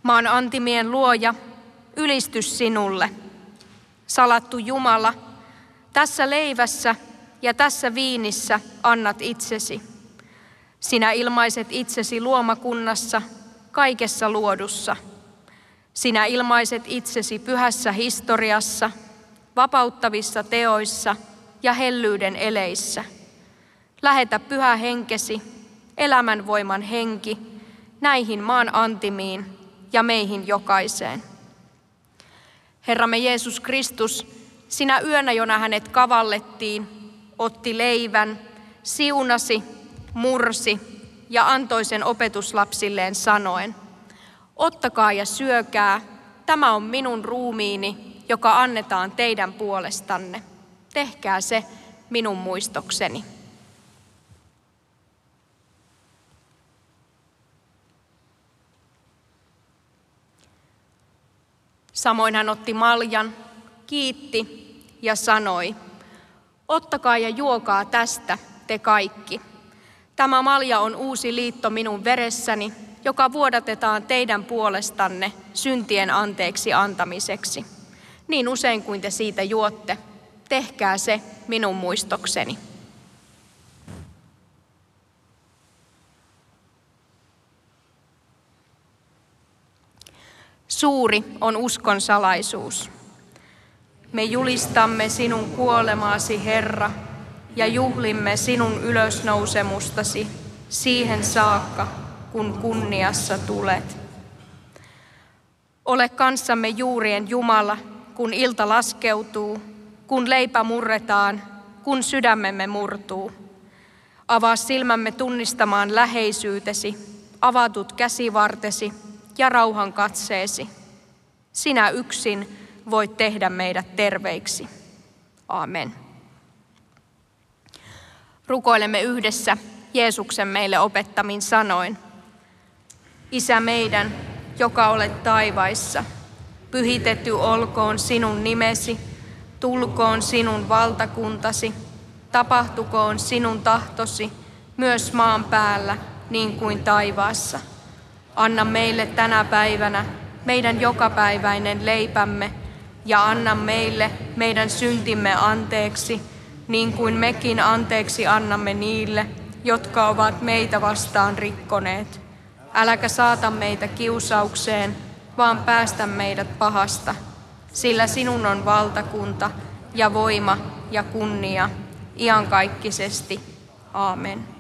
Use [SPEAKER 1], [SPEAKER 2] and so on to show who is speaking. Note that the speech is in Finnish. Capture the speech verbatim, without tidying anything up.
[SPEAKER 1] Maan antimien luoja, ylistys sinulle. Salattu Jumala, tässä leivässä ja tässä viinissä annat itsesi. Sinä ilmaiset itsesi luomakunnassa, kaikessa luodussa. Sinä ilmaiset itsesi pyhässä historiassa, vapauttavissa teoissa ja hellyyden eleissä. Lähetä pyhä henkesi, elämänvoiman henki, näihin maan antimiin ja meihin jokaiseen. Herramme Jeesus Kristus, sinä yönä, jona hänet kavallettiin, otti leivän, siunasi, mursi ja antoi sen opetuslapsilleen sanoen: ottakaa ja syökää, tämä on minun ruumiini, joka annetaan teidän puolestanne. Tehkää se minun muistokseni. Samoin hän otti maljan, kiitti ja sanoi: ottakaa ja juokaa tästä te kaikki. Tämä malja on uusi liitto minun veressäni, joka vuodatetaan teidän puolestanne syntien anteeksi antamiseksi. Niin usein kuin te siitä juotte, tehkää se minun muistokseni. Suuri on uskon salaisuus. Me julistamme sinun kuolemaasi, Herra, ja juhlimme sinun ylösnousemustasi siihen saakka, kun kunniassa tulet. Ole kanssamme juurien Jumala, kun ilta laskeutuu, kun leipä murretaan, kun sydämemme murtuu. Avaa silmämme tunnistamaan läheisyytesi, avatut käsivartesi ja rauhan katseesi. Sinä yksin voit tehdä meidät terveiksi. Aamen. Rukoilemme yhdessä Jeesuksen meille opettamin sanoin. Isä meidän, joka olet taivaissa, pyhitetty olkoon sinun nimesi, tulkoon sinun valtakuntasi, tapahtukoon sinun tahtosi myös maan päällä niin kuin taivaassa. Anna meille tänä päivänä meidän jokapäiväinen leipämme ja anna meille meidän syntimme anteeksi, niin kuin mekin anteeksi annamme niille, jotka ovat meitä vastaan rikkoneet. Äläkä saata meitä kiusaukseen, vaan päästä meidät pahasta, sillä sinun on valtakunta ja voima ja kunnia iankaikkisesti. Aamen.